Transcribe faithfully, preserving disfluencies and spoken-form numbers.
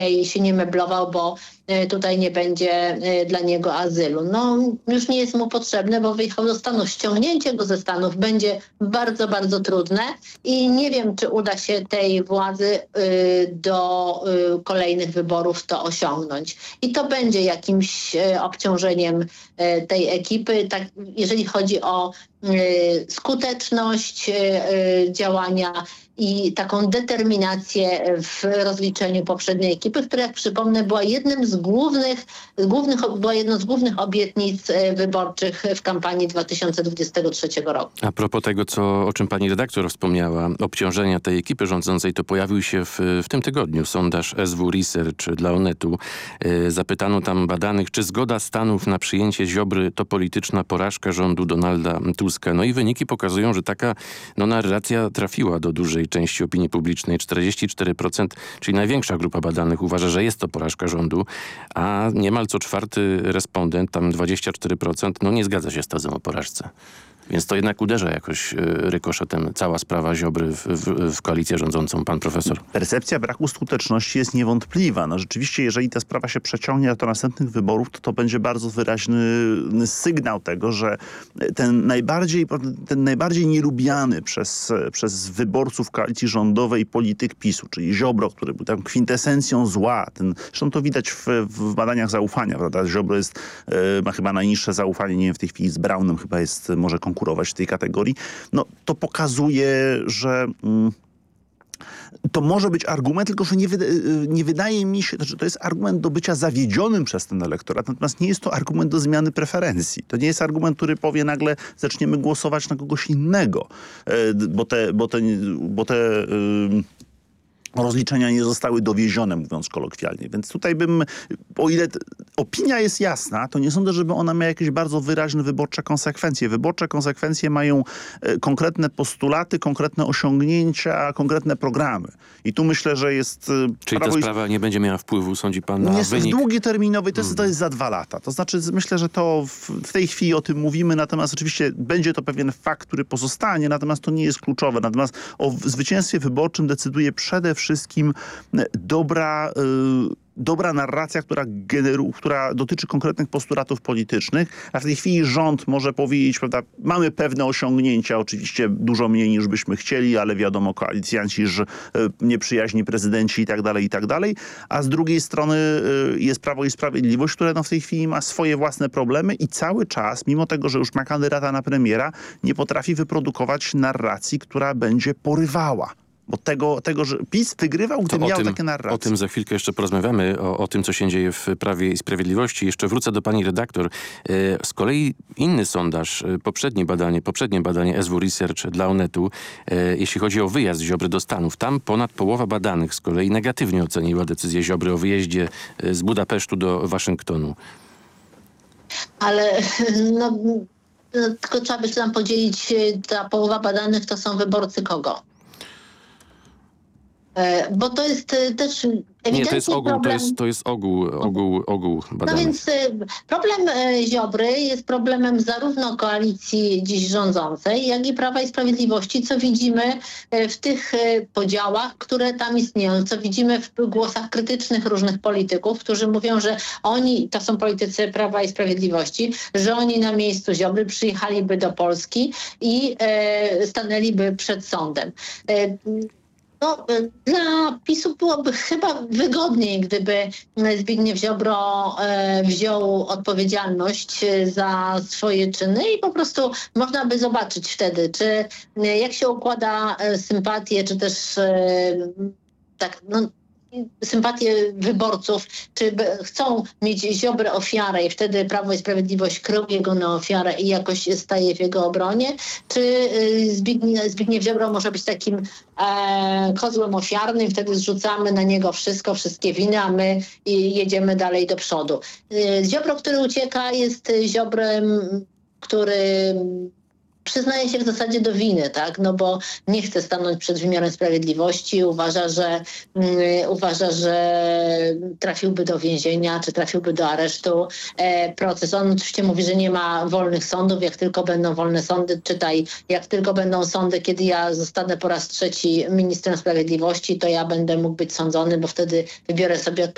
się nie meblował, bo tutaj nie będzie dla niego azylu. No już nie jest mu potrzebne, bo wyjechał do Stanów. Ściągnięcie go ze Stanów będzie bardzo, bardzo trudne i nie wiem, czy uda się tej władzy do kolejnych wyborów to osiągnąć. I to będzie jakimś obciążeniem tej ekipy. Tak, jeżeli chodzi o skuteczność działania i taką determinację w rozliczeniu poprzedniej ekipy, która, jak przypomnę, była jednym z głównych, głównych, była jedną z głównych obietnic wyborczych w kampanii dwa tysiące dwudziestego trzeciego roku. A propos tego, co, o czym pani redaktor wspomniała, obciążenia tej ekipy rządzącej, to pojawił się w, w tym tygodniu sondaż S W Research dla Onetu. Yy, zapytano tam badanych, czy zgoda Stanów na przyjęcie Ziobry to polityczna porażka rządu Donalda Tuska. No i wyniki pokazują, że taka no, narracja trafiła do dużej części opinii publicznej. czterdzieści cztery procent, czyli największa grupa badanych, uważa, że jest to porażka rządu, a niemal co czwarty respondent, tam dwadzieścia cztery procent, no nie zgadza się z tezą o porażce. Więc to jednak uderza jakoś rykoszetem cała sprawa Ziobry w, w, w koalicję rządzącą, pan profesor. Percepcja braku skuteczności jest niewątpliwa. No rzeczywiście, jeżeli ta sprawa się przeciągnie do następnych wyborów, to to będzie bardzo wyraźny sygnał tego, że ten najbardziej, ten najbardziej nielubiany przez, przez wyborców koalicji rządowej polityk PiSu, czyli Ziobro, który był tam kwintesencją zła. Ten, zresztą to widać w, w badaniach zaufania, prawda? Ziobro jest, ma chyba najniższe zaufanie, nie wiem, w tej chwili z Braunem chyba jest, może konkurować w tej kategorii, no to pokazuje, że mm, to może być argument, tylko że nie, wyda nie wydaje mi się, że to jest argument do bycia zawiedzionym przez ten elektorat, natomiast nie jest to argument do zmiany preferencji. To nie jest argument, który powie nagle zaczniemy głosować na kogoś innego, bo te, bo te, bo te yy, rozliczenia nie zostały dowiezione, mówiąc kolokwialnie. Więc tutaj bym, o ile opinia jest jasna, to nie sądzę, żeby ona miała jakieś bardzo wyraźne wyborcze konsekwencje. Wyborcze konsekwencje mają e, konkretne postulaty, konkretne osiągnięcia, konkretne programy. I tu myślę, że jest... E, Czyli ta sprawa nie będzie miała wpływu, sądzi pan, na jest wynik? W długoterminowej to jest, to jest za dwa lata. To znaczy myślę, że to w, w tej chwili o tym mówimy, natomiast oczywiście będzie to pewien fakt, który pozostanie, natomiast to nie jest kluczowe. Natomiast o zwycięstwie wyborczym decyduje przede wszystkim wszystkim dobra, y, dobra narracja, która, generu, która dotyczy konkretnych postulatów politycznych, a w tej chwili rząd może powiedzieć, prawda, mamy pewne osiągnięcia, oczywiście dużo mniej niż byśmy chcieli, ale wiadomo, koalicjanci, że y, nieprzyjaźni prezydenci i tak dalej, i tak dalej, a z drugiej strony y, jest Prawo i Sprawiedliwość, które no, w tej chwili ma swoje własne problemy i cały czas, mimo tego, że już ma kandydata na premiera, nie potrafi wyprodukować narracji, która będzie porywała. Bo tego, tego, że PiS wygrywał, gdy miał tym, takie narracje. O tym za chwilkę jeszcze porozmawiamy, o, o tym, co się dzieje w Prawie i Sprawiedliwości. Jeszcze wrócę do pani redaktor. Z kolei inny sondaż, poprzednie badanie, poprzednie badanie S W Research dla Onetu, jeśli chodzi o wyjazd Ziobry do Stanów. Tam ponad połowa badanych z kolei negatywnie oceniła decyzję Ziobry o wyjeździe z Budapesztu do Waszyngtonu. Ale no, tylko trzeba by się tam podzielić, ta połowa badanych to są wyborcy kogo? Bo to jest też ewidentnie Nie, to jest ogół, problem... to jest, to jest ogół, ogół, ogół badanych. No więc problem Ziobry jest problemem zarówno koalicji dziś rządzącej, jak i Prawa i Sprawiedliwości, co widzimy w tych podziałach, które tam istnieją, co widzimy w głosach krytycznych różnych polityków, którzy mówią, że oni, to są politycy Prawa i Sprawiedliwości, że oni na miejscu Ziobry przyjechaliby do Polski i e, stanęliby przed sądem. E, No, dla PiSu byłoby chyba wygodniej, gdyby Zbigniew Ziobro e, wziął odpowiedzialność za swoje czyny i po prostu można by zobaczyć wtedy, czy jak się układa sympatię, czy też e, tak, no, sympatię wyborców, czy chcą mieć Ziobrę ofiarę i wtedy Prawo i Sprawiedliwość kreuje go na ofiarę i jakoś staje w jego obronie, czy Zbigniew, Zbigniew Ziobro może być takim e, kozłem ofiarnym, wtedy zrzucamy na niego wszystko, wszystkie winy, a my jedziemy dalej do przodu. Ziobro, który ucieka, jest Ziobrem, który przyznaje się w zasadzie do winy, tak? No bo nie chce stanąć przed wymiarem sprawiedliwości, uważa, że um, uważa, że trafiłby do więzienia, czy trafiłby do aresztu. E, proces. On oczywiście mówi, że nie ma wolnych sądów, jak tylko będą wolne sądy, czytaj, jak tylko będą sądy, kiedy ja zostanę po raz trzeci ministrem sprawiedliwości, to ja będę mógł być sądzony, bo wtedy wybiorę sobie odpowiedzialność